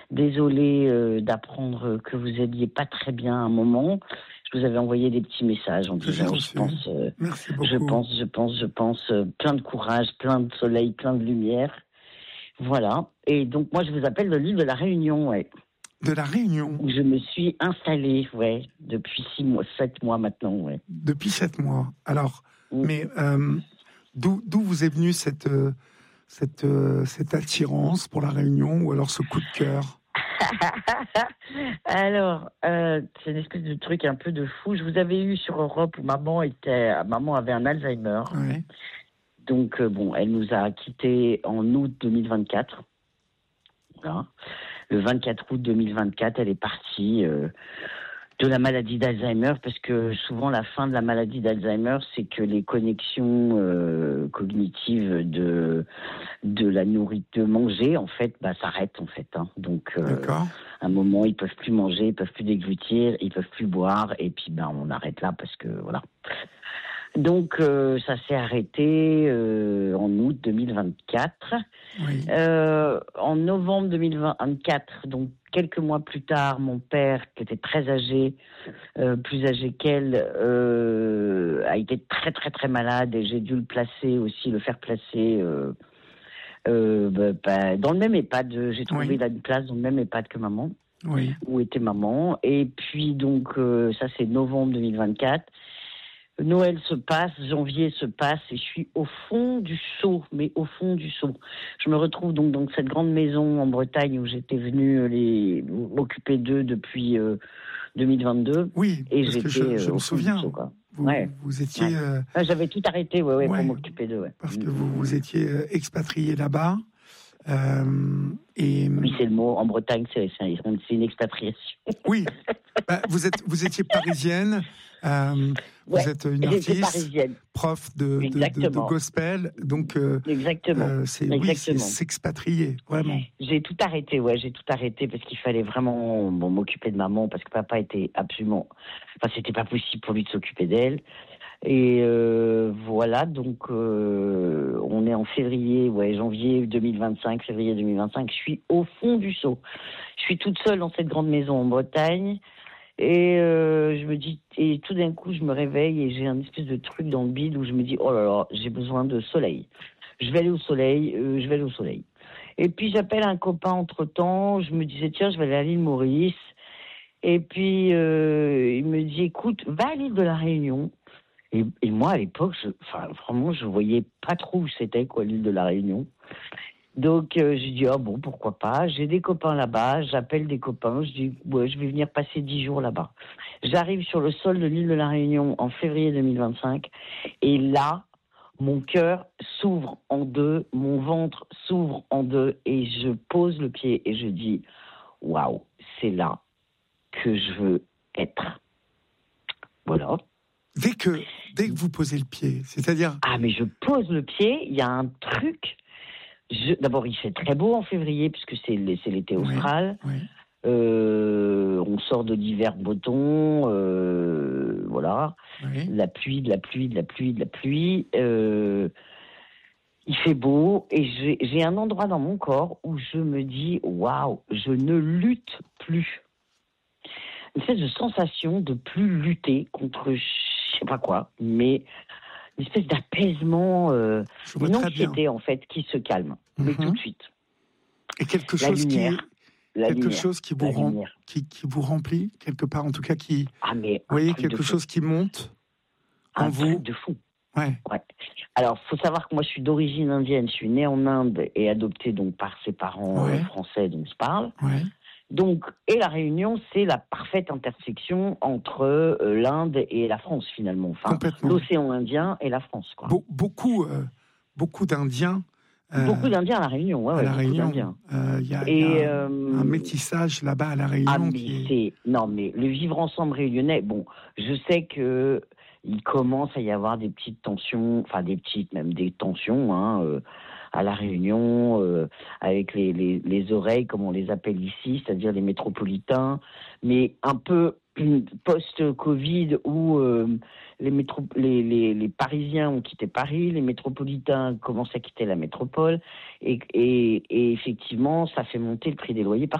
Désolée d'apprendre que vous alliez pas très bien à un moment. Je vous avais envoyé des petits messages en Que j'ai disant, reçu. Merci beaucoup. je pense, plein de courage, plein de soleil, plein de lumière. Voilà. Et donc, moi, je vous appelle de l'île de la Réunion, ouais. De la Réunion. Où je me suis installée, ouais, depuis 7 mois maintenant, ouais. Depuis 7 mois. Alors, mais d'où vous est venue cette attirance pour la Réunion, ou alors ce coup de cœur? Alors, c'est une espèce de truc un peu de fou. Je vous avais eu sur Europe où maman avait un Alzheimer. Ouais. Donc, elle nous a quittés en août 2024. Voilà. Le 24 août 2024, elle est partie de la maladie d'Alzheimer, parce que souvent la fin de la maladie d'Alzheimer, c'est que les connexions cognitives de la nourriture, de manger, en fait, s'arrêtent, en fait. Hein. Donc, à un moment, ils peuvent plus manger, ils peuvent plus déglutir, ils peuvent plus boire, et puis on arrête là, parce que voilà. Donc, ça s'est arrêté en août 2024. Oui. En novembre 2024, donc quelques mois plus tard, mon père, qui était très âgé, plus âgé qu'elle, a été très très très malade, et j'ai dû le faire placer dans le même EHPAD. J'ai trouvé une place dans le même EHPAD que maman, où était maman. Et puis donc, ça c'est novembre 2024. Noël se passe, janvier se passe, et je suis au fond du seau, mais au fond du seau. Je me retrouve donc dans cette grande maison en Bretagne où j'étais venue m'occuper d'eux depuis 2022. Oui, et parce que je me souviens. Seau, quoi. Vous étiez... J'avais tout arrêté pour m'occuper d'eux. Ouais. Parce que vous étiez expatrié là-bas. Oui, c'est le mot. En Bretagne, c'est une expatriation. Oui. Vous étiez parisienne. Vous êtes une artiste, prof de gospel. Donc, c'est s'expatrier, vraiment. J'ai tout arrêté, parce qu'il fallait vraiment m'occuper de maman, parce que papa était c'était pas possible pour lui de s'occuper d'elle. Et voilà, donc on est en février 2025, je suis au fond du seau. Je suis toute seule dans cette grande maison en Bretagne, et je me dis, et tout d'un coup je me réveille et j'ai un espèce de truc dans le bide où je me dis, oh là là, j'ai besoin de soleil. Je vais aller au soleil. Et puis j'appelle un copain entre-temps, je me disais, tiens, je vais aller à l'île Maurice. Et puis il me dit, écoute, va à l'île de la Réunion. Et moi, à l'époque, vraiment, je voyais pas trop où c'était, l'île de la Réunion. Donc, j'ai dit, pourquoi pas. J'ai des copains là-bas, j'appelle des copains, je dis, je vais venir passer 10 jours là-bas. J'arrive sur le sol de l'île de la Réunion en février 2025, et là, mon cœur s'ouvre en deux, mon ventre s'ouvre en deux, et je pose le pied et je dis, waouh, c'est là que je veux être. Voilà. Dès que vous posez le pied, c'est-à-dire... Ah, mais je pose le pied, il y a un truc... D'abord, il fait très beau en février, puisque c'est l'été austral. Oui. On sort de l'hiver breton, voilà. Oui. La pluie. Il fait beau, et j'ai un endroit dans mon corps où je me dis, waouh, je ne lutte plus. Une espèce de sensation de plus lutter contre je sais pas quoi, mais une espèce d'apaisement, une anxiété en fait qui se calme, mais tout de suite. Et quelque chose qui vous remplit quelque part, en tout cas qui, vous voyez, quelque chose qui monte en vous. Truc de fou. Ouais. Alors, faut savoir que moi, je suis d'origine indienne. Je suis née en Inde et adoptée donc par ses parents français dont je parle. Ouais. Donc, et la Réunion, c'est la parfaite intersection entre l'Inde et la France, finalement. Enfin, l'océan Indien et la France, quoi. Beaucoup d'Indiens. Beaucoup d'Indiens à la Réunion, à la Réunion. Il y a un métissage là-bas à la Réunion. Mais le vivre ensemble réunionnais, je sais que il commence à y avoir des petites tensions, même des tensions, à la Réunion, avec les oreilles, comme on les appelle ici, c'est-à-dire les métropolitains, mais un peu post-Covid où les Parisiens ont quitté Paris, les métropolitains commencent à quitter la métropole, et effectivement, ça fait monter le prix des loyers